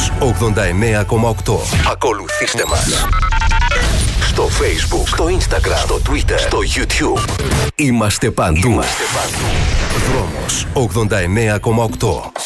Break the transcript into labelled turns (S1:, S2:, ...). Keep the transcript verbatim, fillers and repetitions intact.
S1: ογδόντα εννέα κόμμα οκτώ. Ακολουθήστε μας στο Facebook, στο Instagram, στο Twitter, στο YouTube. Είμαστε παντού. Είμαστε παντού. Δρόμος ογδόντα εννέα κόμμα οκτώ.